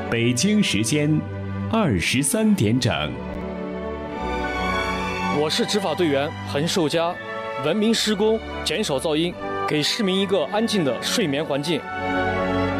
北京时间23点整。 我是执法队员横寿佳，文明施工，减少噪音，给市民一个安静的睡眠环境。